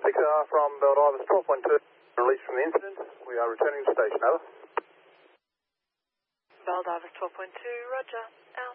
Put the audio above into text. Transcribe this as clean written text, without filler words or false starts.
6R from Baldivis 12.2, released from the incident. We are returning to station, over. Baldivis 12.2, roger, out.